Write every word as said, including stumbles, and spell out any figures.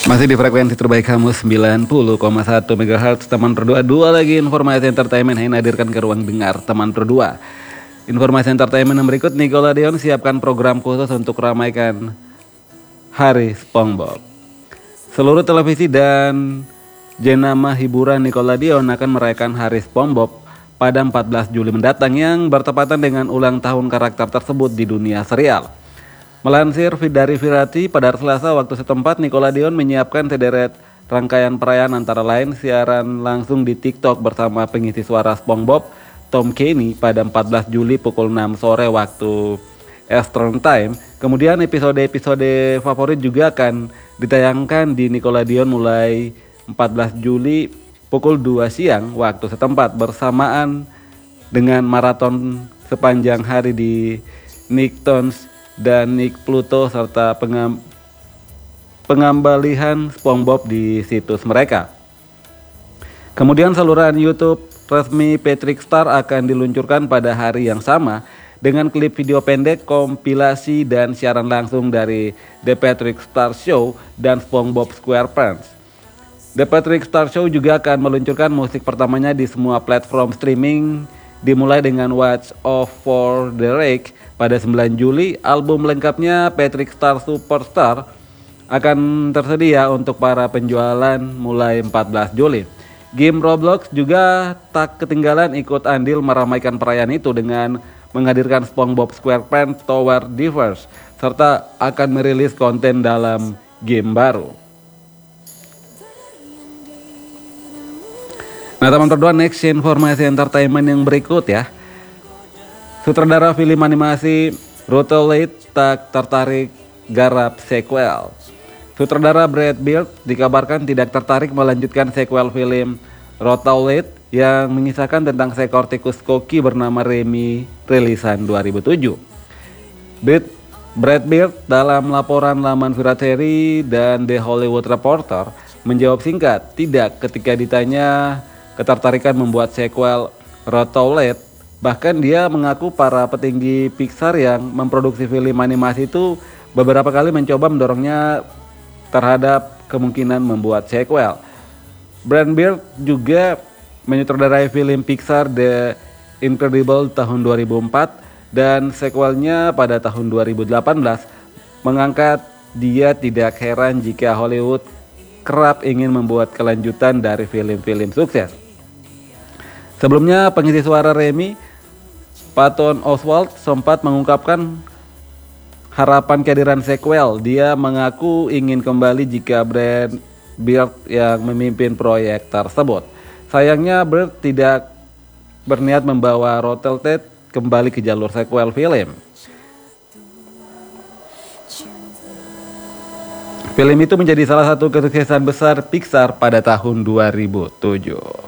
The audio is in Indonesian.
Masih di frekuensi terbaik kamu sembilan puluh koma satu megahertz teman berdua. Dua lagi informasi entertainment yang hadirkan ke ruang dengar teman berdua. Informasi entertainment yang berikut, Nickelodeon siapkan program khusus untuk ramaikan Hari SpongeBob. Seluruh televisi dan jenama hiburan Nickelodeon akan merayakan Hari SpongeBob pada empat belas Juli mendatang yang bertepatan dengan ulang tahun karakter tersebut di dunia serial. Melansir dari Virati, pada Selasa waktu setempat, Nickelodeon menyiapkan sederet rangkaian perayaan antara lain siaran langsung di TikTok bersama pengisi suara SpongeBob, Tom Kenny pada empat belas Juli pukul enam sore waktu Eastern Time. Kemudian episode-episode favorit juga akan ditayangkan di Nickelodeon mulai empat belas Juli pukul dua siang waktu setempat bersamaan dengan maraton sepanjang hari di Nicktoons dan Nick Pluto serta pengam, pengembalian SpongeBob di situs mereka. Kemudian saluran YouTube resmi Patrick Star akan diluncurkan pada hari yang sama dengan klip video pendek, kompilasi dan siaran langsung dari The Patrick Star Show dan SpongeBob SquarePants. The Patrick Star Show juga akan meluncurkan musik pertamanya di semua platform streaming dimulai dengan Watch Out for the Rake pada sembilan Juli. Album lengkapnya Patrick Star Superstar akan tersedia untuk para penjualan mulai empat belas Juli. Game Roblox juga tak ketinggalan ikut andil meramaikan perayaan itu dengan menghadirkan SpongeBob SquarePants Tower Defense serta akan merilis konten dalam game baru. Nah teman berdua, next informasi entertainment yang berikut ya. Sutradara film animasi Rutledge tak tertarik garap sequel. Sutradara Brad Bird dikabarkan tidak tertarik melanjutkan sequel film Rutledge yang mengisahkan tentang seekor tikus koki bernama Remy rilisan dua ribu tujuh. Brad Bird dalam laporan laman Variety dan The Hollywood Reporter menjawab singkat tidak ketika ditanya ketertarikan membuat sequel Rutledge. Bahkan dia mengaku para petinggi Pixar yang memproduksi film animasi itu beberapa kali mencoba mendorongnya terhadap kemungkinan membuat sequel. Brad Bird juga menyutradarai film Pixar The Incredibles tahun dua ribu empat dan sequelnya pada tahun dua ribu delapan belas, mengangkat dia tidak heran jika Hollywood kerap ingin membuat kelanjutan dari film-film sukses. Sebelumnya pengisi suara Remy, Patton Oswalt, sempat mengungkapkan harapan kehadiran sequel. Dia mengaku ingin kembali jika Brad Bird yang memimpin proyek tersebut. Sayangnya Bird tidak berniat membawa Rutledge kembali ke jalur sequel film. Film itu menjadi salah satu kesuksesan besar Pixar pada tahun dua ribu tujuh.